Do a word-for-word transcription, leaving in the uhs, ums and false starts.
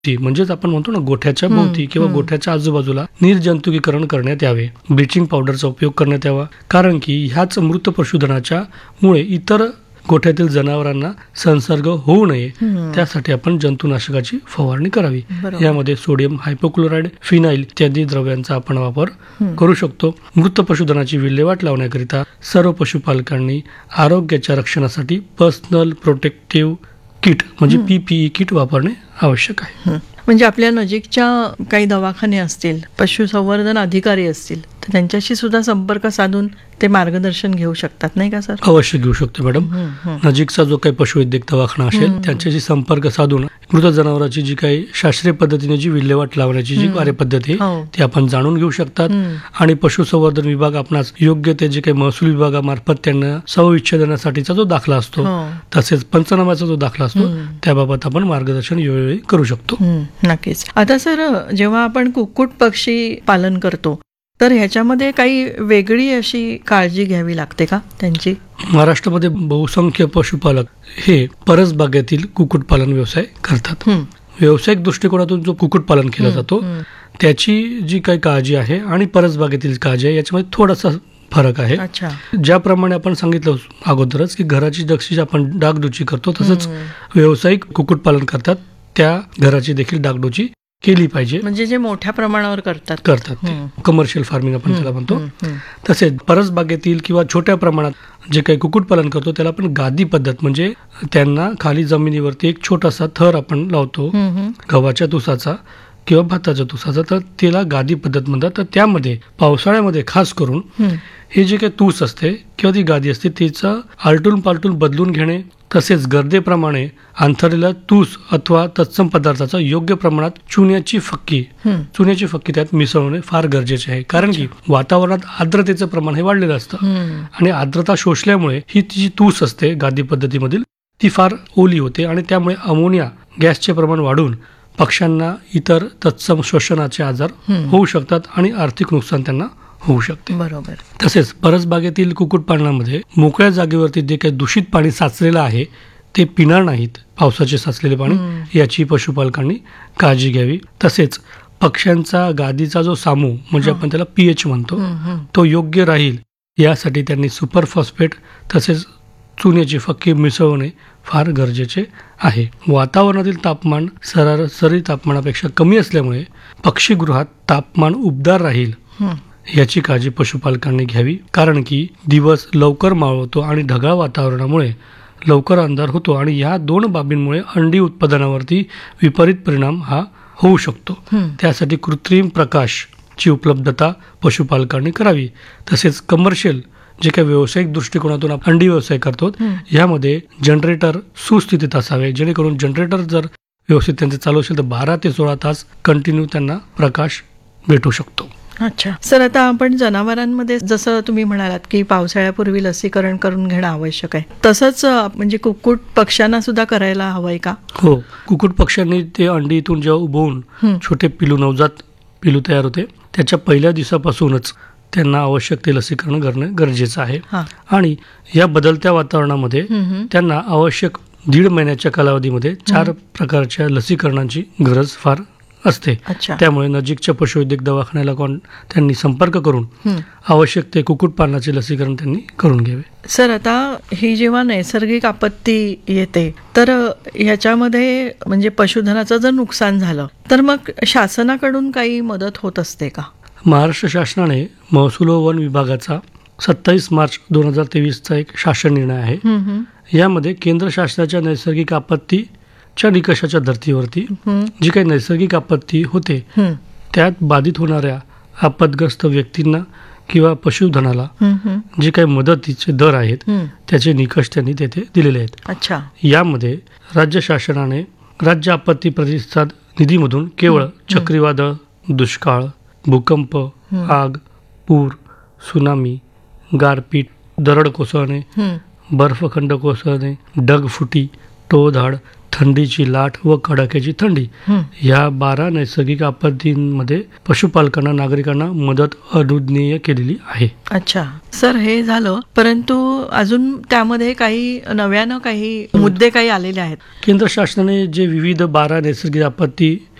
म्हणजेच आपण म्हणतो ना गोठ्याच्या भोवती किंवा गोठ्याच्या आजूबाजूला निर्जंतुकीकरण करण्यात यावे. ब्लिचिंग पावडरचा उपयोग करण्यात यावा, कारण की ह्याच मृत पशुधनाच्या मुळे इतर गोठ्यातील जनावरांना संसर्ग होऊ नये त्यासाठी आपण जंतुनाशकाची फवारणी करावी. यामध्ये सोडियम हायपोक्लोराइड, फिनाइल इत्यादी द्रव्यांचा आपण वापर करू शकतो. मृत पशुधनाची विल्हेवाट लावण्याकरिता सर्व पशुपालकांनी आरोग्याच्या रक्षणासाठी पर्सनल प्रोटेक्टिव्ह किट म्हणजे पीपीई किट वापरणे आवश्यक आहे. म्हणजे आपल्या नजीकच्या काही दवाखाने असतील, पशुसंवर्धन अधिकारी असतील, तर त्यांच्याशी सुद्धा संपर्क साधून ते मार्गदर्शन घेऊ शकतात, नाही का सर? अवश्य घेऊ शकतो मॅडम. नजीकचा जो काही पशुवैद्यक दवाखाना असेल त्यांच्याशी संपर्क साधून मृत जनावरांची जी काही शास्त्रीय पद्धतीने जी विल्हेवाट लावण्याची जी कार्यपद्धती आहे ती आपण जाणून घेऊ शकतात. आणि पशुसंवर्धन विभाग आपणास योग्य ते जे काही महसूल विभागामार्फत त्यांना शवविच्छेदनासाठीचा जो दाखला असतो तसेच पंचनाम्याचा जो दाखला असतो त्याबाबत आपण मार्गदर्शन वेळोवेळी करू शकतो. नक्कीच. आता सर, जेव्हा आपण कुक्कुट पक्षी पालन करतो तर ह्याच्यामध्ये काही वेगळी अशी काळजी घ्यावी लागते का त्यांची? महाराष्ट्रामध्ये बहुसंख्य पशुपालक हे परसबागेतील कुक्कुटपालन व्यवसाय करतात. व्यावसायिक दृष्टिकोनातून जो कुक्कुटपालन केला जातो त्याची जी काही काळजी आहे आणि परसबागेतील काळजी आहे याच्यामध्ये थोडासा फरक आहे. ज्याप्रमाणे आपण सांगितलं अगोदरच की घराची जशी आपण डागडुजी करतो तसंच व्यावसायिक कुक्कुटपालन करतात त्या घराची देखील डागडुजी केली पाहिजे. म्हणजे जे मोठ्या प्रमाणावर करतात करतात कमर्शियल फार्मिंग आपण त्याला म्हणतो. तसेच परसबागेतील किंवा छोट्या प्रमाणात जे काही कुक्कुटपालन करतो त्याला आपण गादी पद्धत म्हणजे त्यांना खाली जमिनीवरती एक छोटासा थर आपण लावतो गव्हाच्या तुसाचा किंवा भाताच्या तुसाचा, तर त्याला गादी पद्धत म्हणतात. तर त्यामध्ये पावसाळ्यामध्ये खास करून हे जे काही तूस असते किंवा ती गादी असते तिचं आलटून पालटून बदलून घेणे, तसेच गरजेप्रमाणे अंथरलेला तूस अथवा तत्सम पदार्थाचा योग्य प्रमाणात चुन्याची फक्की चुन्याची फक्की त्यात मिसळणे फार गरजेचे आहे. कारण की वातावरणात आर्द्रतेचं प्रमाण हे वाढलेलं असतं आणि आर्द्रता शोषल्यामुळे ही जी तूस असते गादी पद्धतीमधील ती फार ओली होते आणि त्यामुळे अमोनिया गॅसचे प्रमाण वाढून पक्ष्यांना इतर तत्सम श्वसनाचे आजार होऊ शकतात आणि आर्थिक नुकसान त्यांना होऊ शकते. बरोबर. तसेच परसबागेतील कुक्कुटपालनामध्ये मोकळ्या जागेवरती जे काही दूषित पाणी साचलेलं आहे ते पिणार नाहीत, पावसाचे साचलेले पाणी, याची पशुपालकांनी काळजी घ्यावी. तसेच पक्ष्यांचा गादीचा जो सामू म्हणजे आपण त्याला पीएच म्हणतो तो योग्य राहील यासाठी त्यांनी सुपर फॉस्फेट तसेच चुन्याची फक्की मिसळणे फार गरजेचे आहे. वातावरणातील तापमान सरासरी तापमानापेक्षा कमी असल्यामुळे पक्षीगृहात तापमान उबदार राहील याची काळजी पशुपालकांनी घ्यावी. कारण की दिवस लवकर मावळतो आणि ढगाळ वातावरणामुळे लवकर अंधार होतो आणि या दोन बाबींमुळे अंडी उत्पादनावरती विपरीत परिणाम हा होऊ शकतो. त्यासाठी कृत्रिम प्रकाशची उपलब्धता पशुपालकांनी करावी. तसेच कमर्शियल जे काही व्यावसायिक दृष्टिकोनातून आपण अंडी व्यवसाय करतो यामध्ये जनरेटर सुस्थितीत असावे, जेणेकरून जनरेटर जर व्यवस्थित त्यांचे चालू असेल तर बारा ते सोळा तास कंटिन्यू त्यांना प्रकाश भेटू शकतो. अच्छा सर, आता आपण जनावरांमध्ये जसं तुम्ही म्हणालात की पावसाळ्यापूर्वी लसीकरण करून घेणं आवश्यक आहे, तसंच म्हणजे कुक्कुट पक्ष्यांना सुद्धा करायला हवंय का? हो, कुक्कुट पक्ष्यांनी ते अंडीतून जेव्हा उभवून छोटे पिलू नवजात पिलू तयार होते त्याच्या पहिल्या दिवसापासूनच त्यांना आवश्यक ते लसीकरण करणं गरजेचं आहे. आणि या बदलत्या वातावरणामध्ये त्यांना आवश्यक दीड महिन्याच्या कालावधीमध्ये चार प्रकारच्या लसीकरणांची गरज फार असते. त्यामुळे नजीकच्या पशुवैद्यक दवाखान्याला कोण त्यांनी संपर्क करून आवश्यक ते कुक्कुटपालनाचे लसीकरण त्यांनी करून घ्यावे. सर, आता ही जेव्हा नैसर्गिक आपत्ती येते तर ह्याच्यामध्ये म्हणजे पशुधनाचं जर नुकसान झालं तर मग शासनाकडून काही मदत होत असते का? महाराष्ट्र शासनाने महसूल व वन विभागाचा सत्तावीस मार्च दोन हजार तेवीसचा एक शासन निर्णय आहे. यामध्ये केंद्र शासनाच्या नैसर्गिक आपत्तीच्या निकषाच्या धर्तीवरती जी काही नैसर्गिक आपत्ती होते त्यात बाधित होणाऱ्या आपत्ग्रस्त व्यक्तींना किंवा पशुधनाला जे काही मदतीचे दर आहेत त्याचे निकष त्यांनी तेथे दिलेले आहेत. अच्छा. यामध्ये राज्य शासनाने राज्य आपत्ती प्रतिसाद निधीमधून केवळ चक्रीवादळ, दुष्काळ, भूकंप, आग, पूर, सुनामी, गारपीट, दरड कोसळणे, बर्फखंड कोसळणे, ढगफुटी, टोळधाड, थंडीची लाट व कडाक्याची थंडी हं. या बारा नैसर्गिक आपत्तींमध्ये पशुपालकांना नागरिकांना मदत अनुज्ञेय केलेली आहे. अच्छा सर, हे झालं, परंतु अजून त्यामध्ये काही नव्यानं काही मुद्दे काही आलेले आहेत. केंद्र शासनाने जे विविध बारा नैसर्गिक आपत्ती